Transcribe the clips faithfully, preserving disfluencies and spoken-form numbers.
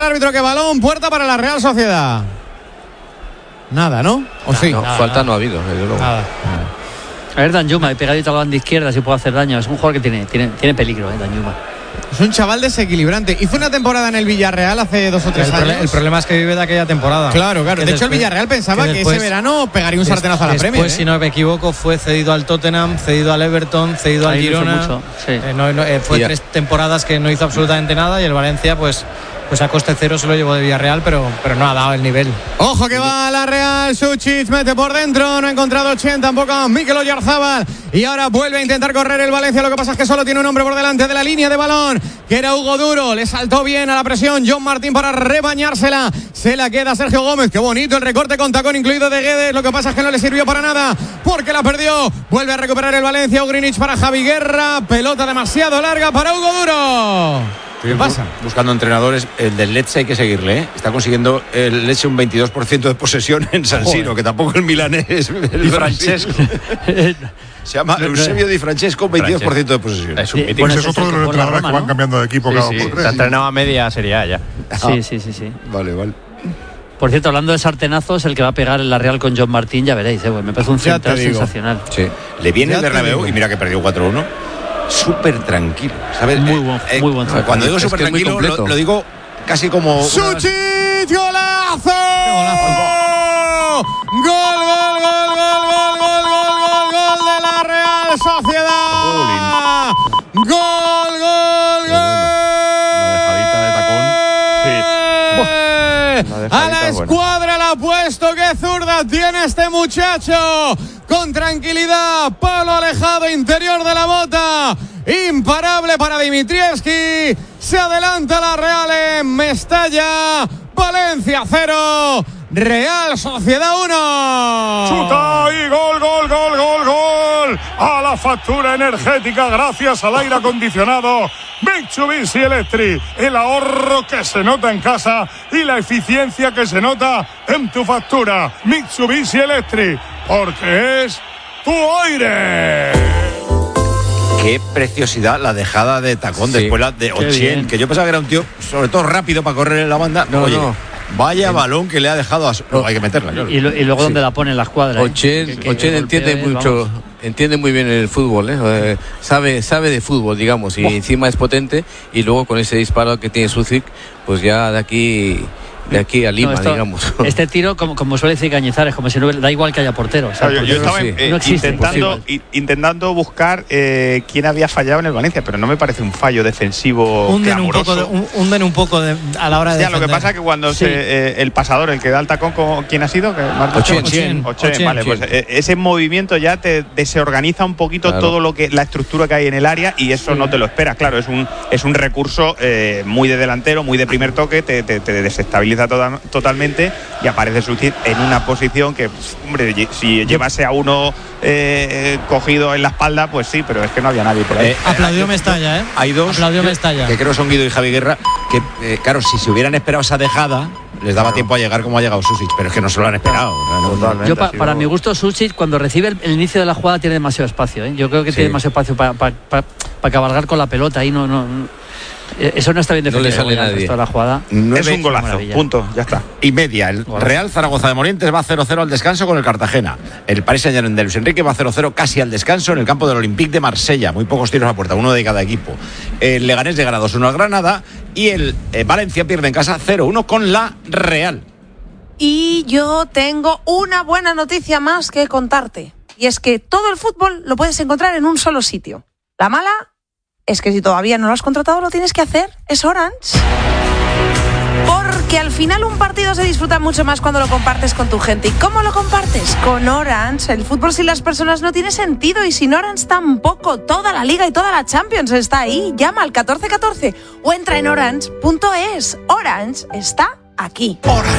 árbitro que balón, puerta para la Real Sociedad. Nada, ¿no? ¿O nada, sí? No, nada, falta nada. no ha habido. Nada. A ver, Danjuma, pegadito a la banda izquierda, si puede hacer daño. Es un jugador que tiene, tiene, tiene peligro, ¿eh, Danjuma? Es un chaval desequilibrante. Hizo una temporada en el Villarreal hace dos o tres el, años. proble- el problema es que vive de aquella temporada. Claro, claro. Que De hecho, después- el Villarreal pensaba que, después- ese verano pegaría un sartenazo a la Después, Premier. ¿eh? si no me equivoco, fue cedido al Tottenham, cedido al Everton, cedido al Ahí lo hizo Girona. mucho, sí. Eh, no, no, eh, fue Ya. tres temporadas que no hizo absolutamente nada y el Valencia, pues, pues a coste cero se lo llevó de Villarreal, pero, pero no ha dado el nivel. Ojo que va la Real, Suchich mete por dentro, no ha encontrado Chen, tampoco a Mikel Oyarzábal, y ahora vuelve a intentar correr el Valencia. Lo que pasa es que solo tiene un hombre por delante de la línea de balón, que era Hugo Duro. Le saltó bien a la presión John Martín para rebañársela, se la queda Sergio Gómez. Qué bonito el recorte con tacón incluido de Guedes. Lo que pasa es que no le sirvió para nada porque la perdió. Vuelve a recuperar el Valencia, Ugrinich para Javi Guerra, pelota demasiado larga para Hugo Duro. ¿Qué pasa? Buscando entrenadores, el del Lecce hay que seguirle, ¿eh? Está consiguiendo el Lecce un veintidós por ciento de posesión en San Siro, que tampoco el milanés es el Di Francesco. Se llama Eusebio Di Francesco, veintidós por ciento de posesión. Es un Sí, mítico. bueno, Ese es otro de los por la entrenadores Roma, que van ¿no? cambiando de equipo Sí, cada sí, dos por tres. se ha entrenado a media Serie A ya. Sí, sí, sí, sí. Vale, vale. Por cierto, hablando de sartenazos, el que va a pegar en la Real con John Martín, ya veréis, eh, me parece un Ya te central digo. sensacional. Sí. Le viene Ya el te Bernabéu digo. y mira que perdió cuatro uno. Súper tranquilo, ¿sabes? Muy buen- muy buen central. Cuando digo Es súper que es muy tranquilo, lo, completo. lo digo casi como. una- Suchich, golazo. Gol, gol, gol, gol, gol, gol, gol, gol, gol de la Real Sociedad. Gol, gol, gol. Una dejadita de tacón. Sí. Una A dejadita la buena. escuadra la ha puesto. Qué zurda tiene este muchacho. Con tranquilidad, palo alejado, interior de la bota. Imparable para Dimitrievski. Se adelanta la Real en Mestalla. Valencia cero. Real Sociedad uno. Chuta y gol, gol, gol, gol, gol. A la factura energética gracias al aire acondicionado Mitsubishi Electric. El ahorro que se nota en casa y la eficiencia que se nota en tu factura. Mitsubishi Electric, porque es tu aire. Qué preciosidad la dejada de tacón Sí. después la de Qué Ochien, bien. que yo pensaba que era un tío sobre todo rápido para correr en la banda. No, Oye, no. vaya balón que le ha dejado a su... no, hay que meterla, claro. Y, lo- y luego donde la pone en la escuadra. Ochen, ¿eh? Que- que Ochen golpea, entiende eh, mucho, vamos. entiende muy bien el fútbol, ¿eh? Eh, sabe, sabe de fútbol, digamos, y encima es potente, y luego con ese disparo que tiene Sucic, pues ya de aquí, de aquí a Lima, No, esto- digamos. Este tiro, como, como suele decir Cañizares, como si no hubiera- da igual que haya portero. O sea, Claro, yo, yo portero estaba sí. eh, no existe, intentando, posible. i- intentando buscar eh, quién había fallado en el Valencia, pero no me parece un fallo defensivo Hunden un clamoroso. poco, de, un- hunden un poco de- a la hora de Ya, lo que defender. pasa es que cuando Sí. se, eh, el pasador, el que da el tacón, ¿con- ¿quién ha sido? ¿Que me has dicho? Ochen. Ochen. Ochen, Ochen. vale, pues eh, ese movimiento ya te desorganiza un poquito Claro. todo lo que la estructura que hay en el área y eso no te lo esperas. Claro, es un es un recurso eh, muy de delantero, muy de primer toque, te, te- te desestabiliza toda- totalmente y aparece Sucic en una posición que, pf, hombre, ye- si llevase a uno eh, cogido en la espalda, pues sí, pero es que no había nadie por ahí. Eh, Aplaudió Mestalla, ¿eh? Hay dos Aplaudió Mestalla. que creo son Guido y Javi Guerra, que eh, claro, si se hubieran esperado esa dejada, les daba tiempo a llegar como ha llegado Susic, pero es que no se lo han esperado. No, no, no. Totalmente. Yo, pa- ha sido- para mi gusto, Susic, cuando recibe el, el inicio de la jugada, tiene demasiado espacio. ¿eh? Yo creo que Sí. tiene demasiado espacio para pa, pa- pa cabalgar con la pelota. Ahí no, no, no- eh, eso no está bien No le defendido. sale ya, el nadie. resto de la jugada. Nueve Es un golazo, maravilla. punto, ya está. y media. El Real Zaragoza de Morientes va cero cero al descanso con el Cartagena. El Paris Saint-Germain de Luis Enrique va cero cero casi al descanso en el campo del Olympique de Marsella. Muy pocos tiros a puerta, uno de cada equipo. El Leganés llega a dos uno al Granada y el eh, Valencia pierde en casa cero uno con la Real. Y yo tengo una buena noticia más que contarte. Y es que todo el fútbol lo puedes encontrar en un solo sitio. La mala es que si todavía no lo has contratado, lo tienes que hacer. Es Orange. Porque al final un partido se disfruta mucho más cuando lo compartes con tu gente. ¿Y cómo lo compartes? Con Orange. El fútbol sin las personas no tiene sentido y sin Orange tampoco. Toda la Liga y toda la Champions está ahí. Llama al catorce catorce o entra en orange punto es. Orange está aquí.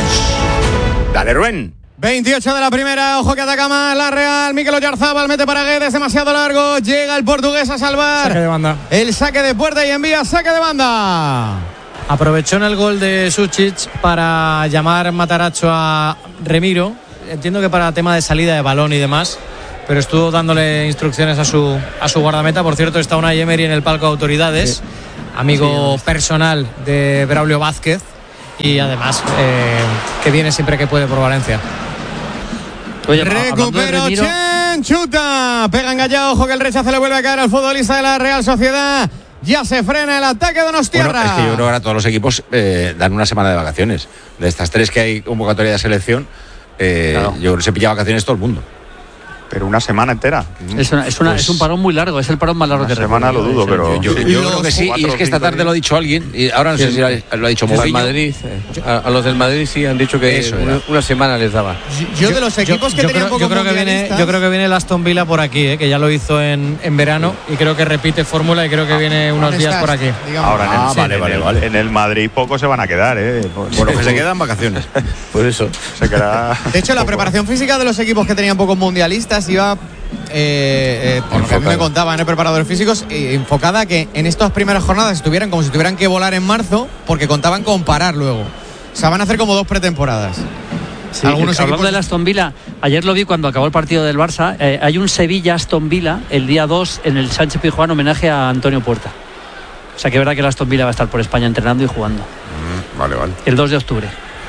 Dale, Rubén. veintiocho de la primera, ojo que ataca más la Real. Mikel Oyarzábal mete para Guedes, demasiado largo. Llega el portugués a salvar Saque de banda. el saque de puerta y envía saque de banda. Aprovechó en el gol de Sucic para llamar Mataracho a Remiro. Entiendo que para tema de salida de balón y demás, pero estuvo dándole instrucciones a su a su guardameta. Por cierto, está Unai Emery en el palco de autoridades, amigo Sí, personal de Braulio Vázquez. y además eh, que viene siempre que puede por Valencia. Oye, recupera Ochen, chuta, pega engallado, ojo que el rechazo le vuelve a caer al futbolista de la Real Sociedad. Ya se frena el ataque de Donostiarra. Bueno, es que yo creo que ahora todos los equipos eh, dan una semana de vacaciones. De estas tres que hay convocatoria de selección, eh, claro. Yo creo que se pilla vacaciones todo el mundo. Pero una semana entera. Es, una, es, una, pues, es un parón muy largo, es el parón más largo que recuerdo. Una semana lo dudo, pero... Yo, yo, yo creo que sí, y es que esta tarde lo ha dicho alguien, y ahora no sé si lo ha, lo ha dicho Mourinho. Madrid, eh, a, a los del Madrid sí han dicho que Eso una, una semana les daba. Yo, yo de los equipos yo, que yo tenían creo, poco yo creo que viene Yo creo que viene el Aston Villa por aquí, eh, que ya lo hizo en, en verano, y creo que repite fórmula y creo que viene unos días por aquí. Digamos. Ahora en el, ah, sí, vale, en, vale, el, vale. en el Madrid pocos se van a quedar, ¿eh? Bueno, que se quedan vacaciones. Por eso. Se queda de hecho, la preparación física de los equipos que tenían pocos mundialistas iba... Eh, eh, por lo que a mí me contaban eh, preparadores físicos, eh, enfocada a que en estas primeras jornadas estuvieran como si tuvieran que volar en marzo, porque contaban con parar luego. O sea, van a hacer como dos pretemporadas. Sí, algunos hablando equipos... del Aston Villa, ayer lo vi cuando acabó el partido del Barça. Eh, hay un Sevilla-Aston Villa el día dos en el Sánchez Pizjuán, homenaje a Antonio Puerta. O sea, que es verdad que el Aston Villa va a estar por España entrenando y jugando. Mm, vale, vale. El dos de octubre.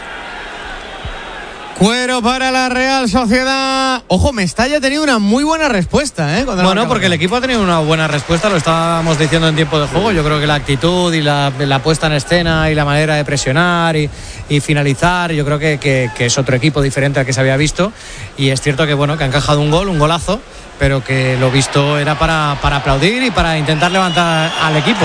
Cuero para la Real Sociedad. Ojo, Mestalla ha tenido una muy buena respuesta, ¿eh? Bueno, porque el equipo ha tenido una buena respuesta, lo estábamos diciendo en tiempo de juego. Yo creo que la actitud y la, la puesta en escena y la manera de presionar y, y finalizar, yo creo que, que, que es otro equipo diferente al que se había visto. Y es cierto que, bueno, que ha encajado un gol, un golazo, pero que lo visto era para, para aplaudir y para intentar levantar al equipo.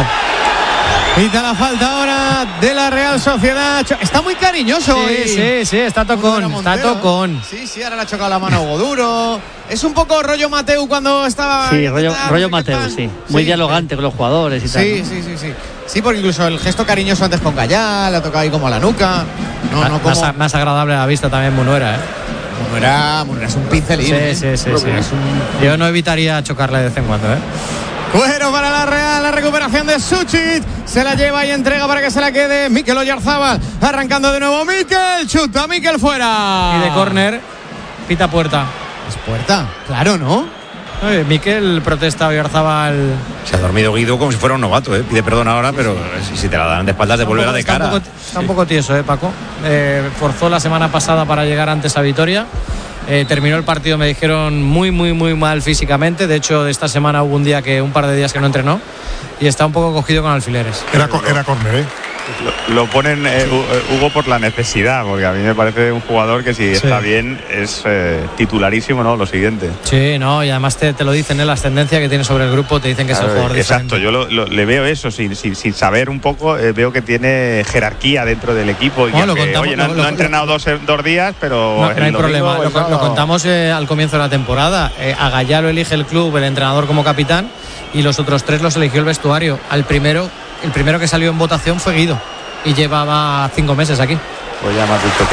Pita la falta ahora de la Real Sociedad. Está muy cariñoso. Sí, hoy. sí, sí, está tocón, está tocón. Sí, sí, ahora le ha chocado la mano a Hugo Duro. Es un poco rollo Mateu cuando estaba... Sí, rollo, rollo Mateu, sí. Muy sí, dialogante sí. con los jugadores y sí, tal. Sí, ¿no? sí, sí, sí. Sí, porque incluso el gesto cariñoso antes con Gallá, le ha tocado ahí como la nuca. No, más, no como... más, más agradable a la vista también Munuera, ¿eh? Munuera, Munuera es un pincelín. Sí, ¿eh? sí, sí. sí. Es un... Yo no evitaría chocarle de vez en cuando, ¿eh? Cuero para la Real, la recuperación de Suchit, se la lleva y entrega para que se la quede Mikel Oyarzábal, arrancando de nuevo Mikel, chuta Mikel fuera. Y de córner, pita puerta. Es puerta, claro, ¿no? Oye, Mikel protesta a Oyarzábal. Se ha dormido Guido como si fuera un novato, ¿eh? Pide perdón ahora, pero si, si te la dan de espaldas, devuélvela de cara. Está un, poco, está un poco tieso, ¿eh, Paco? Eh, forzó la semana pasada para llegar antes a Vitoria. Eh, terminó el partido, me dijeron, muy, muy, muy mal físicamente. De hecho, esta semana hubo un día que un par de días que no entrenó y está un poco cogido con alfileres. Era, era córner, ¿eh? Lo, lo ponen eh, Hugo por la necesidad, porque a mí me parece un jugador que si sí. está bien es eh, titularísimo, ¿no? Lo siguiente. Sí, no, y además te, te lo dicen, ¿eh? La ascendencia que tiene sobre el grupo, te dicen que claro, es el jugador exacto, diferente. yo lo, lo, le veo eso, sin, sin, sin saber un poco, eh, veo que tiene jerarquía dentro del equipo. Y bueno, que, lo contamos, oye, no, lo, no lo, ha entrenado dos, dos días, pero... No, no hay problema, lo, lo contamos eh, al comienzo de la temporada. Eh, a Gallá lo elige el club, el entrenador como capitán, y los otros tres los eligió el vestuario. Al primero, el primero que salió en votación fue Guido. Y llevaba cinco meses aquí. Pues ya me has dicho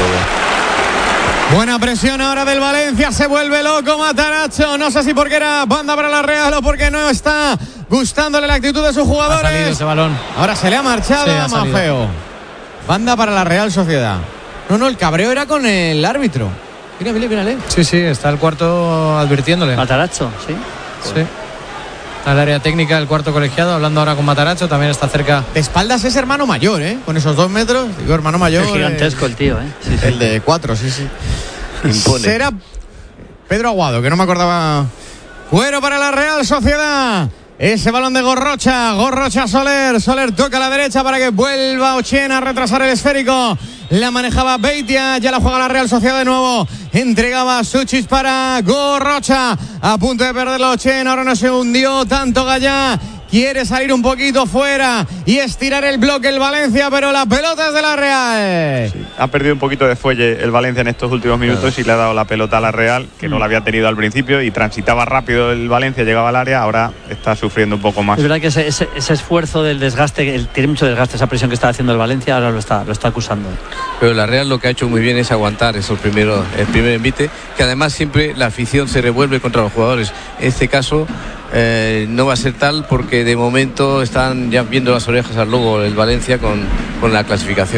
todo. Buena presión ahora del Valencia. Se vuelve loco Matarazzo. No sé si porque era banda para la Real o porque no está gustándole la actitud de sus jugadores. Ha salido ese balón. Ahora se le ha marchado sí, a Mafeo. Banda para la Real Sociedad. No, no, el cabreo era con el árbitro. Mira, mira, mírale. Sí, sí, está el cuarto advirtiéndole. Matarazzo, sí. Sí. Al área técnica del cuarto colegiado, hablando ahora con Matarazzo, también está cerca. De espaldas es hermano mayor, ¿eh? Con esos dos metros, digo hermano mayor. Es gigantesco eh, el tío, ¿eh? Sí, sí. El de cuatro, sí, sí. Impone. Será Pedro Aguado, que no me acordaba. Cuero para la Real Sociedad. Ese balón de Gorrocha, Gorrocha Soler, Soler toca a la derecha para que vuelva Ochena a retrasar el esférico. La manejaba Beitia, ya la juega la Real Sociedad de nuevo. Entregaba Suchis para Gorrocha. A punto de perderlo Ochena, ahora no se hundió tanto Gallá. Quiere salir un poquito fuera y estirar el bloque el Valencia, pero la pelota es de la Real. Sí, ha perdido un poquito de fuelle el Valencia en estos últimos minutos y le ha dado la pelota a la Real, que no la había tenido al principio y transitaba rápido el Valencia, llegaba al área, ahora está sufriendo un poco más. Es verdad que ese, ese, ese esfuerzo del desgaste, el, tiene mucho desgaste, esa presión que está haciendo el Valencia, ahora lo está, lo está acusando. Pero la Real lo que ha hecho muy bien es aguantar esos primeros, el primer envite, que además siempre la afición se revuelve contra los jugadores. En este caso eh, no va a ser tal porque de momento están ya viendo las orejas al lobo el Valencia con, con la clasificación,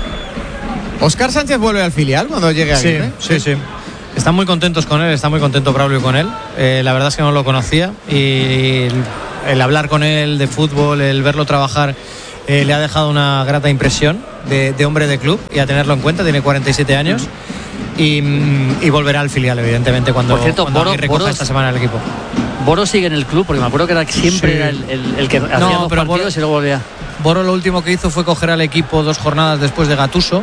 ¿no? Óscar Sánchez vuelve al filial cuando llegue aquí, sí, ¿eh? Sí, sí. Están muy contentos con él, está muy contento Braulio con él. Eh, la verdad es que no lo conocía y el, el hablar con él de fútbol, el verlo trabajar eh, le ha dejado una grata impresión de, de hombre de club y a tenerlo en cuenta, tiene cuarenta y siete años y, y volverá al filial evidentemente cuando, Por cierto, cuando Boro, recoja Boro, esta semana el equipo. Boro sigue en el club, porque me acuerdo que era, siempre Sí. era el, el, el que hacía No, dos pero partidos Boro- y luego volvía. Boro lo último que hizo fue coger al equipo dos jornadas después de Gattuso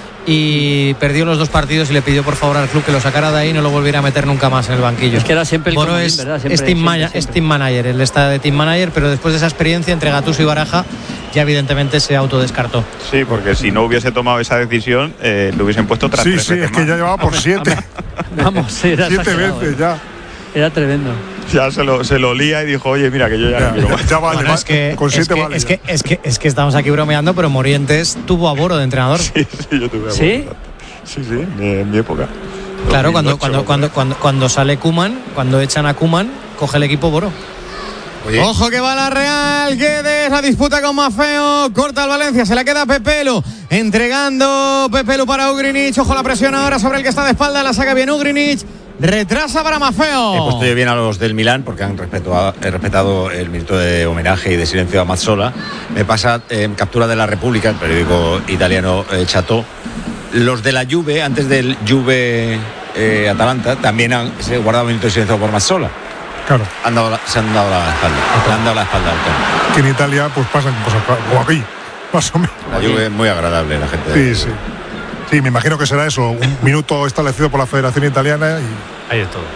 y perdió los dos partidos y le pidió por favor al club que lo sacara de ahí y no lo volviera a meter nunca más en el banquillo. Es que era siempre el Boro comodín, es, ¿verdad? Siempre, es, team siempre, mana- siempre. es team manager, él está de team manager, pero después de esa experiencia entre Gattuso y Baraja ya evidentemente se autodescartó. Sí, porque si no hubiese tomado esa decisión, eh, le hubiesen puesto otras Sí, tres sí, veces es que más. ya llevaba por siete. Vamos, sí, era Siete exagerado, veces eh. ya. Era tremendo. Ya se lo, se lo lía y dijo, oye, mira, que yo ya, Ya, no quiero más. ya vale, Bueno, va- es que, con es, siete que, vale es, ya. que, es, que, es que estamos aquí bromeando, pero Morientes tuvo a Boro de entrenador. Sí, sí, yo tuve ¿Sí? Sí, sí, en mi, en mi época. Claro, cuando, dos mil ocho, cuando, cuando, cuando, cuando sale Koeman, cuando echan a Koeman, coge el equipo Boro. Oye, Ojo que va la Real, Guedes, la disputa con Mafeo, corta el Valencia, se la queda Pepelu, entregando Pepelu para Ugrinic, ojo la presión ahora sobre el que está de espalda, la saca bien Ugrinic, retrasa para Mafeo. he puesto yo bien a los del Milán porque han respetado, he respetado el minuto de homenaje y de silencio a Mazzola. Me pasa en eh, Captura de la República, el periódico italiano eh, Chateau. Los de la Juve, antes del Juve eh, Atalanta, también han se guardado un minuto de silencio por Mazzola. Claro, Han dado la- se han dado la espalda. Le han dado la espalda al campo. que en Italia pues pasan cosas como aquí, más o menos. La Juve es muy agradable, la gente. Sí, sí. Sí, me imagino que será eso, un minuto establecido por la Federación Italiana y, Hay de todo.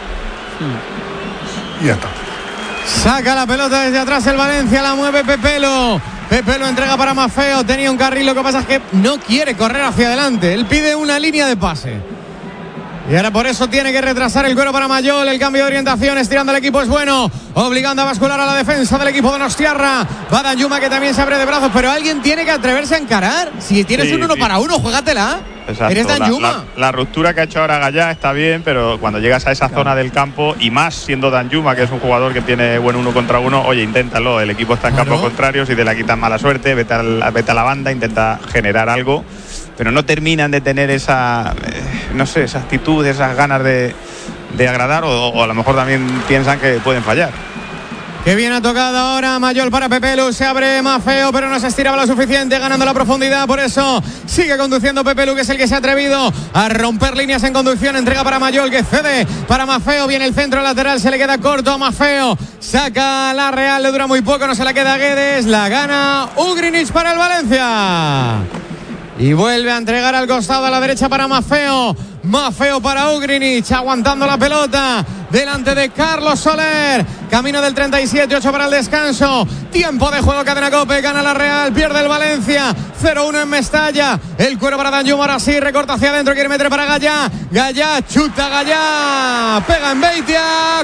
y ya está. Saca la pelota desde atrás el Valencia, la mueve Pepelu. Pepelu entrega para Mafeo, tenía un carril, lo que pasa es que no quiere correr hacia adelante, él pide una línea de pase. Y ahora por eso tiene que retrasar el cuero para Mayol. El cambio de orientación, estirando el equipo es bueno, obligando a bascular a la defensa del equipo de Donostiarra. Va Danjuma, que también se abre de brazos, pero alguien tiene que atreverse a encarar. Si tienes Sí, un uno sí. para uno, juégatela. Exacto. Eres La, Danjuma. la, la ruptura que ha hecho ahora Gallá está bien, pero cuando llegas a esa zona del campo, y más siendo Danjuma, que es un jugador que tiene buen uno contra uno, oye, inténtalo. El equipo está en Claro. campos contrarios y te la quitan mala suerte, vete, al, vete a la banda, intenta generar algo, pero no terminan de tener esa, eh, no sé, esa actitud, esas ganas de, de agradar, o, o a lo mejor también piensan que pueden fallar. Que bien ha tocado ahora Mayol para Pepelu. Se abre Mafeo, pero no se estiraba lo suficiente, ganando la profundidad. Por eso sigue conduciendo Pepelu, que es el que se ha atrevido a romper líneas en conducción. Entrega para Mayol, que cede para Mafeo. Viene el centro lateral, se le queda corto a Mafeo. Saca la Real, le dura muy poco, no se la queda Guedes. La gana Ugrinic para el Valencia. Y vuelve a entregar al costado a la derecha para Mafeo. Mafeo para Ugrinic, aguantando la pelota delante de Carlos Soler. Camino del treinta y siete, ocho para el descanso. Tiempo de juego, cadena COPE, gana la Real, pierde el Valencia. cero uno en Mestalla. El cuero para Danjuma, ahora sí, recorta hacia adentro, quiere meter para Gallá. Gallá, chuta Gallá. Pega en Beitia,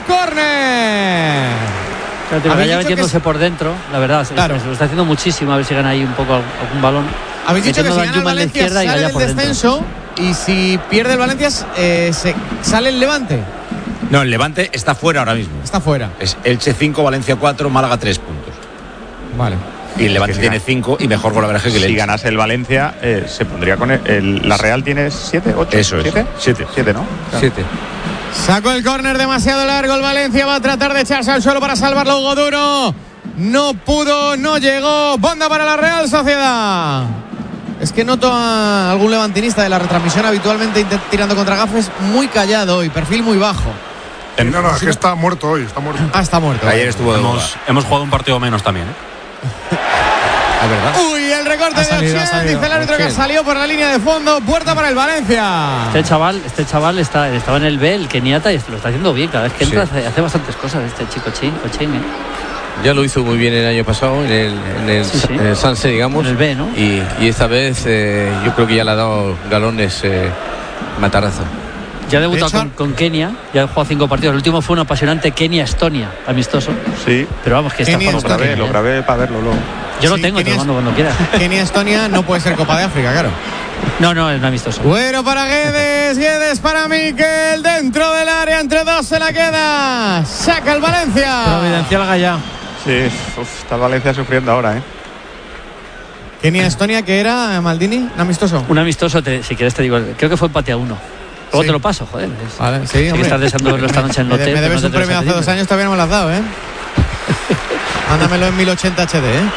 córner. Fíjate, Habéis Gallá dicho metiéndose que- por dentro, la verdad, se- Claro. se lo está haciendo muchísimo, a ver si gana ahí un poco algún balón. Habéis dicho que Metiendo si a gana el Danjuma en la Valencia izquierda y sale Gallá del por dentro. descenso, y si pierde el Valencia eh, se sale el Levante. No, el Levante está fuera ahora mismo. Está fuera. Es Elche cinco, Valencia cuatro, Málaga tres puntos. Vale. Y el Levante que tiene siga. cinco y mejor golaveraje que el Si Elche. ganase el Valencia, eh, se pondría con el, el- la Real tiene siete, ocho, Eso es. siete, Siete. siete, ¿no? Siete. Sacó el córner demasiado largo el Valencia, va a tratar de echarse al suelo para salvarlo Hugo Duro. No pudo, no llegó. Banda para la Real Sociedad. Es que noto a algún levantinista de la retransmisión habitualmente intent- tirando contra gafes muy callado y perfil muy bajo. No, no, es que está muerto hoy, está muerto. Ah, está muerto. Ayer estuvo de boda. Hemos, hemos jugado un partido menos también, ¿eh? Es verdad. Uy, el recorte Ha de salido, ha Ochen, salido. dice el árbitro que Ochen. salió por la línea de fondo. Puerta para el Valencia. Este chaval, este chaval está, estaba en el B, el Keniata, y lo está haciendo bien. Cada vez que entra Sí. hace, hace bastantes cosas este chico Chin, Ochen, ¿eh? Ya lo hizo muy bien el año pasado en el, en el, Sí, sí. en el Sanse, digamos. En el B, ¿no? Y, y esta vez eh, yo creo que ya le ha dado galones eh, Matarazo. Ya ha debutado De hecho- con, con Kenia, ya ha jugado cinco partidos. El último fue un apasionante Kenia-Estonia, amistoso. Sí, Pero vamos, que está Kenia, lo jugando grabé, bien, lo ¿eh? grabé para verlo luego. Yo lo Sí, tengo, te Kenia lo es- mando cuando quieras. Kenia-Estonia no puede ser Copa de África, claro. No, no, es un amistoso. Bueno para Guedes, Guedes para Miquel, dentro del área, entre dos se la queda. Saca el Valencia. Providencial Gallá. Sí, uf, está el Valencia sufriendo ahora, ¿eh? Kenia-Estonia, que era Maldini, un amistoso. Un amistoso, te- si quieres te digo, creo que fue empate a uno. Luego Sí. te lo paso, joder. Es- Vale, sí, sé que hombre. estás deseando verlo esta noche en el Me, hotel. me pero debes no un te atreves premio a hace dos pedirme. años, todavía no me lo has dado, ¿eh? Mándamelo en mil ochenta H D, ¿eh?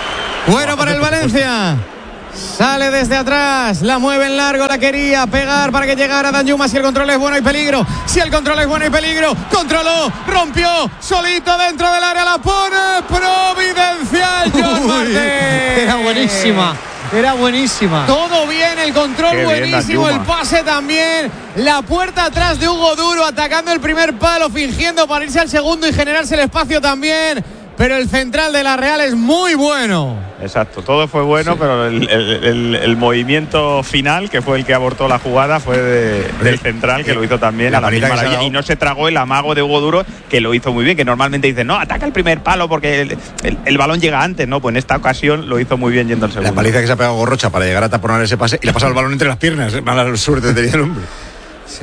Bueno para el Valencia. Sale desde atrás, la mueve en largo, la quería pegar para que llegara Danjuma. Si el control es bueno hay peligro, si el control es bueno hay peligro. Controló, rompió, solito dentro del área, la pone providencial John Martín. Era buenísima, era buenísima. Todo bien, el control Qué buenísimo, bien, el pase también. La puerta atrás de Hugo Duro, atacando el primer palo, fingiendo para irse al segundo y generarse el espacio también. Pero el central de la Real es muy bueno. Exacto, todo fue bueno, sí. Pero el, el, el, el movimiento final, que fue el que abortó la jugada, fue de, del central, que lo hizo también la a la misma maravilla. Y no se tragó el amago de Hugo Duro, que lo hizo muy bien, que normalmente dicen, no, ataca el primer palo porque el, el, el balón llega antes, ¿no? Pues en esta ocasión lo hizo muy bien yendo al segundo. La paliza que se ha pegado Gorrocha para llegar a taponar ese pase y le ha pasado el balón entre las piernas. ¿eh? Mala suerte tenía el hombre. Sí.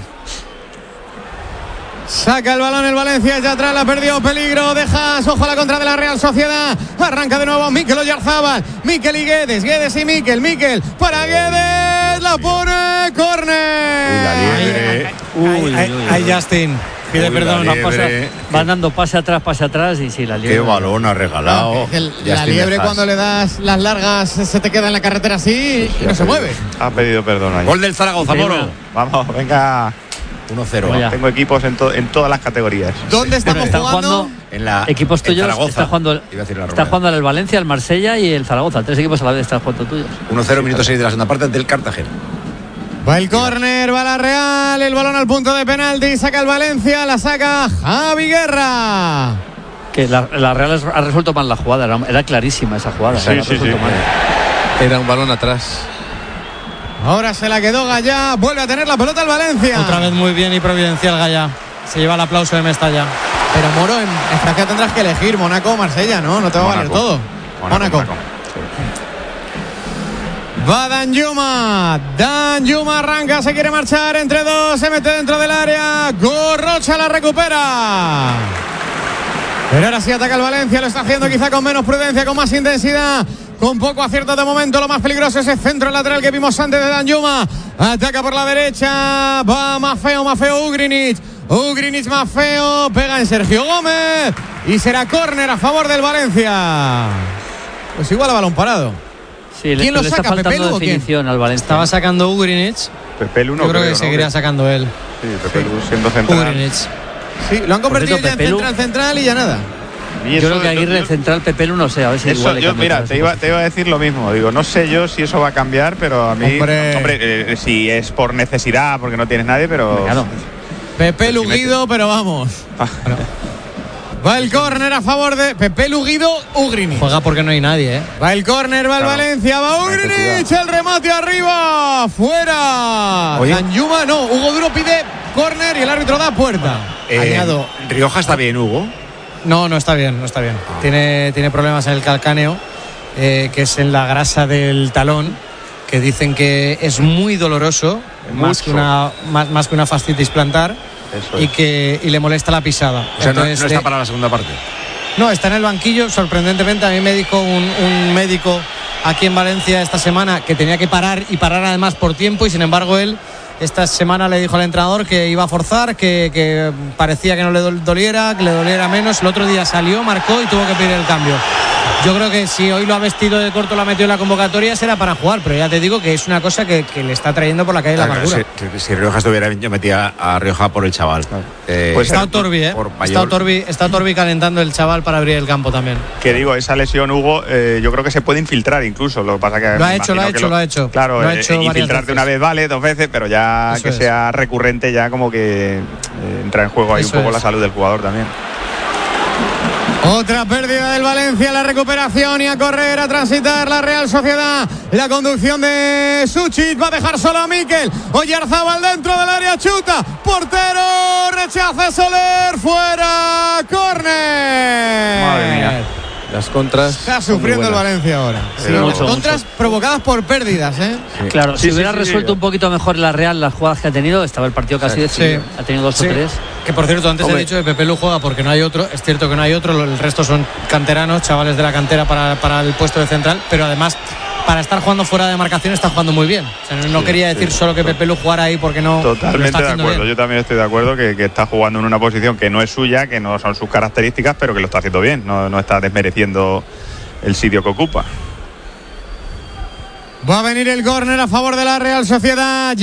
Saca el balón el Valencia, ya atrás la perdió, peligro, dejas, ojo a la contra de la Real Sociedad. Arranca de nuevo Mikel Oyarzábal, Mikel y Guedes, Guedes y Mikel, Mikel para Guedes, la pone, córner. Uy, la liebre. Uy, ahí Justin pide Uy, perdón, la pasa, van dando pase atrás, pase atrás y sí, la liebre. Qué balón ha regalado. No, el, la liebre cuando le das las largas se te queda en la carretera así y no se mueve. Ha pedido perdón ahí. Gol del Zaragoza, Moro. Vamos, venga. uno cero. Tengo equipos en, to, en todas las categorías. ¿Dónde estamos bueno, están jugando? jugando? En la equipos tuyos están jugando, está jugando el Valencia, el Marsella y el Zaragoza. Tres equipos a la vez están jugando tuyos. uno cero, minuto seis de la segunda parte del Cartagena. Va el córner, va la Real, el balón al punto de penalti, saca el Valencia, la saca Javi Guerra. Que la, la Real ha resuelto mal la jugada, era, era clarísima esa jugada. Sí, sí, sí. Era un balón atrás. Ahora se la quedó Gallá, vuelve a tener la pelota el Valencia. Otra vez muy bien y providencial Gallá. Se lleva el aplauso de Mestalla. Pero Moro, en, en Francia tendrás que elegir Mónaco o Marsella, ¿no? No te va Mónaco. a valer todo. Mónaco. Mónaco. Va Danjuma, Danjuma arranca, se quiere marchar entre dos, se mete dentro del área, Gorrocha la recupera. Pero ahora sí ataca el Valencia, lo está haciendo quizá con menos prudencia, con más intensidad, con poco acierto de momento. Lo más peligroso es ese centro lateral que vimos antes de Danjuma. Ataca por la derecha, va Maffeo, Maffeo Ugrinic, Ugrinic Maffeo, pega en Sergio Gómez y será córner a favor del Valencia. Pues igual a balón parado. Sí, ¿Quién le, lo le saca, está faltando Pepelu o quién? definición al Valencia. Estaba sacando Ugrinic. Pepelu no Yo creo, creo, que ¿no? seguiría sacando él. Sí, Pepelu siendo central. Ugrinic. Sí, lo han convertido cierto, ya en Pepelu. central central y ya nada. Y Yo eso, creo que Aguirre yo, central Pepelu no sé, a ver si eso, igual le yo, cambia mira, otra te vez. iba, te iba a decir lo mismo. Digo, no sé yo si eso va a cambiar, pero a mí, Hombre, hombre, eh, si es por necesidad, porque no tienes nadie, pero Claro. Pepe Luguido, pero vamos. Va el córner a favor de Pepe Luguido, Ugrinic. Juega porque no hay nadie, ¿eh? Va el córner, va el Claro. Valencia, va Ugrinic, el remate arriba, fuera. Oye. Danjuma, no, Hugo Duro pide córner y el árbitro da puerta. Eh, Añado. Rioja está bien, Hugo. No, no está bien, no está bien. Tiene, tiene problemas en el calcáneo, eh, que es en la grasa del talón, que dicen que es muy doloroso, más que, una, más, más que una fascitis plantar, Eso y es. que y le molesta la pisada. O sea, no, Entonces, no está eh, para la segunda parte. No, está en el banquillo, sorprendentemente. A mí me dijo un, un médico aquí en Valencia esta semana que tenía que parar y parar además por tiempo, y sin embargo él esta semana le dijo al entrenador que iba a forzar, que, que parecía que no le doliera, que le doliera menos. El otro día salió, marcó y tuvo que pedir el cambio. Yo creo que si hoy lo ha vestido de corto, lo ha metido en la convocatoria, será para jugar, pero ya te digo que es una cosa que, que le está trayendo por la calle de la Claro, amargura. si, si- si Rioja estuviera bien, yo metía a Rioja por el chaval. Eh, Pues Está Otorbi, ¿eh? por Está mayor- Otorbi, está Otorbi calentando el chaval para abrir el campo también. Que digo, esa lesión, Hugo, eh, yo creo que se puede infiltrar incluso. Lo que pasa que Lo ha me hecho, lo ha imagino que hecho, lo ha hecho. Claro, Lo ha eh, hecho varias infiltrarte veces. una vez vale, dos veces, pero ya Eso que es. sea recurrente, ya como que eh, entra en juego ahí Eso un poco es. la salud del jugador también. Otra pérdida del Valencia, la recuperación y a correr, a transitar la Real Sociedad. La conducción de Suchit va a dejar solo a Mikel. Oyarzábal dentro del área, chuta. Portero, rechaza Soler, fuera, córner. Madre mía. Las contras. Está son muy sufriendo el buenas. Valencia ahora. Sí, Pero- mucho, contras mucho. provocadas por pérdidas, ¿eh? Claro, Sí, si hubiera sí, sí, resuelto sí. un poquito mejor la Real las jugadas que ha tenido, estaba el partido casi decidido. Sí. Ha tenido dos Sí. o tres. Que por cierto, antes Hombre. he dicho que Pepe Lu juega porque no hay otro. Es cierto que no hay otro, el resto son canteranos, chavales de la cantera para, para el puesto de central, pero además para estar jugando fuera de marcación está jugando muy bien. O sea, no, no Sí, quería sí. decir solo que Pepe Lu jugara ahí porque no lo Totalmente está de haciendo acuerdo. bien. Yo también estoy de acuerdo que, que está jugando en una posición que no es suya, que no son sus características, pero que lo está haciendo bien. No, no está desmereciendo el sitio que ocupa. Va a venir el córner a favor de la Real Sociedad.